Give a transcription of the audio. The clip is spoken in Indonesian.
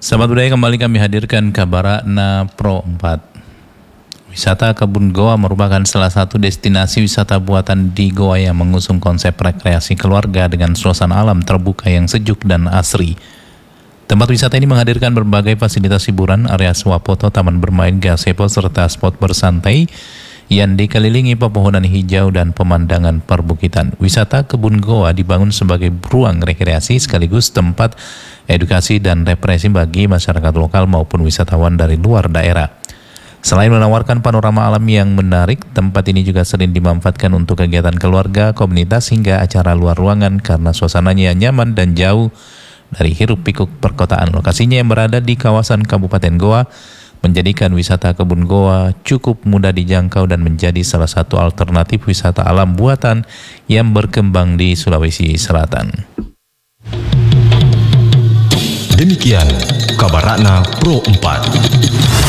Sahabat budaya, kembali kami hadirkan kabar Ratna Pro 4. Wisata Kebun Goa merupakan salah satu destinasi wisata buatan di Goa yang mengusung konsep rekreasi keluarga dengan suasana alam terbuka yang sejuk dan asri. Tempat wisata ini menghadirkan berbagai fasilitas hiburan, area swafoto, taman bermain, gazebo, serta spot bersantai yang dikelilingi pepohonan hijau dan pemandangan perbukitan. Wisata Kebun Goa dibangun sebagai ruang rekreasi sekaligus tempat edukasi dan represi bagi masyarakat lokal maupun wisatawan dari luar daerah. Selain menawarkan panorama alam yang menarik, tempat ini juga sering dimanfaatkan untuk kegiatan keluarga, komunitas, hingga acara luar ruangan karena suasananya nyaman dan jauh dari hiruk-pikuk perkotaan. Lokasinya yang berada di kawasan Kabupaten Goa menjadikan wisata Kebun Goa cukup mudah dijangkau dan menjadi salah satu alternatif wisata alam buatan yang berkembang di Sulawesi Selatan. Demikian kabar Ratna Pro 4.